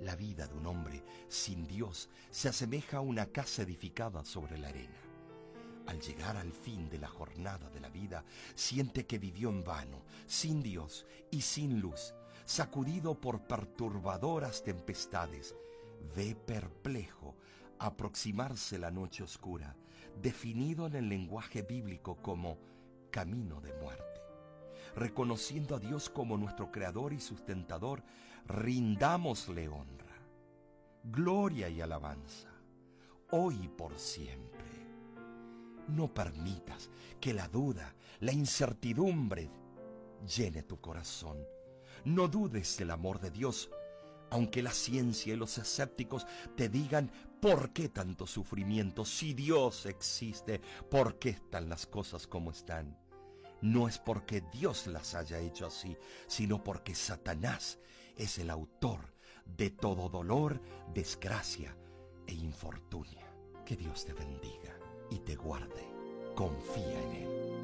La vida de un hombre sin Dios se asemeja a una casa edificada sobre la arena. Al llegar al fin de la jornada de la vida, siente que vivió en vano, sin Dios y sin luz, sacudido por perturbadoras tempestades. Ve perplejo aproximarse la noche oscura, definido en el lenguaje bíblico como camino de muerte. Reconociendo a Dios como nuestro creador y sustentador, rindámosle honra, gloria y alabanza, hoy y por siempre. No permitas que la duda, la incertidumbre llene tu corazón. No dudes del amor de Dios, aunque la ciencia y los escépticos te digan ¿por qué tanto sufrimiento? Si Dios existe, ¿por qué están las cosas como están? No es porque Dios las haya hecho así, sino porque Satanás es el autor de todo dolor, desgracia e infortunio. Que Dios te bendiga y te guarde. Confía en Él.